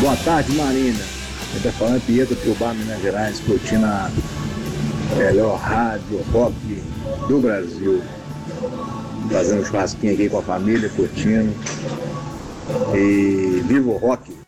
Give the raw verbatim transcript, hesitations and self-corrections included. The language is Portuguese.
Boa tarde, Marina. Quem está falando é Pietro Piubá, Minas Gerais, curtindo a melhor rádio rock do Brasil. Fazendo um churrasquinho aqui com a família, curtindo. E viva o rock!